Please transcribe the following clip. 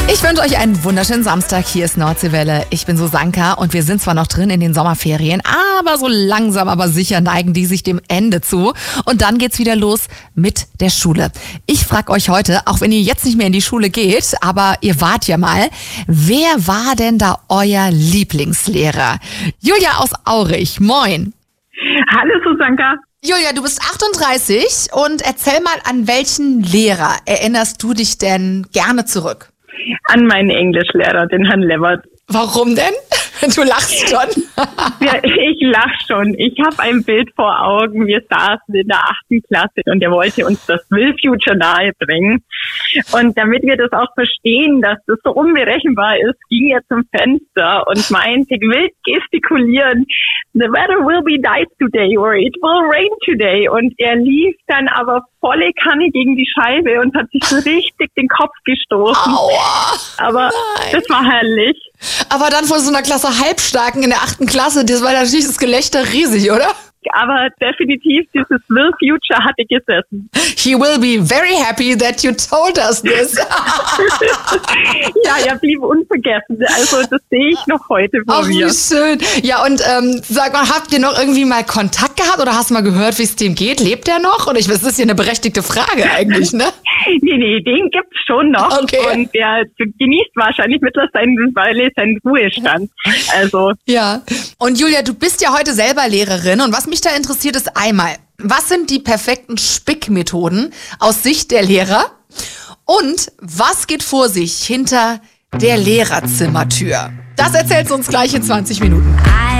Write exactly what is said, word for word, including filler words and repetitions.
Ich wünsche euch einen wunderschönen Samstag. Hier ist Nordseewelle. Ich bin Susanka und wir sind zwar noch drin in den Sommerferien, aber so langsam aber sicher neigen die sich dem Ende zu. Und dann geht's wieder los mit der Schule. Ich frage euch heute, auch wenn ihr jetzt nicht mehr in die Schule geht, aber ihr wart ja mal, wer war denn da euer Lieblingslehrer? Julia aus Aurich, moin. Hallo Susanka. Julia, du bist achtunddreißig und erzähl mal, an welchen Lehrer erinnerst du dich denn gerne zurück? An meinen Englischlehrer, den Herrn Levert. Warum denn? Du lachst schon. Ja, ich lach schon. Ich habe ein Bild vor Augen. Wir saßen in der achten Klasse und er wollte uns das Will Future nahebringen. Und damit wir das auch verstehen, dass das so unberechenbar ist, ging er zum Fenster und meinte, wild gestikulieren, the weather will be nice today or it will rain today. Und er lief dann aber volle Kanne gegen die Scheibe und hat sich so richtig den Kopf gestoßen. Aua. Aber Nein. Das war herrlich. Aber dann von so einer Klasse Halbstarken in der achten Klasse, das war natürlich das Gelächter riesig, oder? Aber definitiv, dieses Will Future hatte gesessen. He will be very happy that you told us this. Ja, er blieb unvergessen. Also das sehe ich noch heute vor Ach, mir. wie schön. Ja, und ähm, sag mal, habt ihr noch irgendwie mal Kontakt gehabt oder hast du mal gehört, wie es dem geht? Lebt er noch? Und ich weiß, das ist ja eine berechtigte Frage eigentlich, ne? Nee, nee, den gibt's schon noch. Okay. Und der genießt wahrscheinlich mittlerweile seinen Ruhestand. Also. Ja. Und Julia, du bist ja heute selber Lehrerin und was mich da interessiert ist einmal, was sind die perfekten Spickmethoden aus Sicht der Lehrer und was geht vor sich hinter der Lehrerzimmertür? Das erzählst du uns gleich in zwanzig Minuten.